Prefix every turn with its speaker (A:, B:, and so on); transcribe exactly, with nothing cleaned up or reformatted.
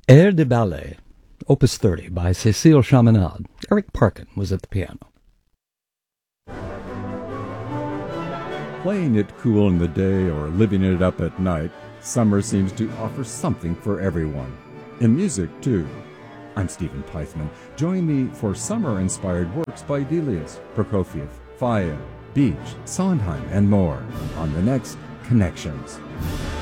A: Air de Ballet, Opus thirty by Cécile Chaminade. Eric Parkin was at the piano.
B: Playing it cool in the day or living it up at night, summer seems to offer something for everyone. In music, too. I'm Stephen Teichman. Join me for summer-inspired works by Delius, Prokofiev, Faye, Beach, Sondheim, and more on the next Connections.